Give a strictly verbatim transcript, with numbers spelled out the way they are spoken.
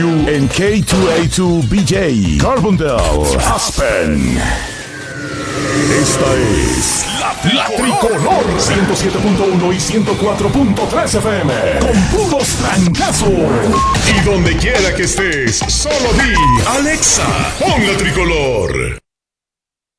En K dos A dos B J, Carbondale, Aspen. Esta es la Tricolor ciento siete punto uno y ciento cuatro punto tres F M. Con puros trancazos. Y donde quiera que estés, solo di Alexa, pon la Tricolor.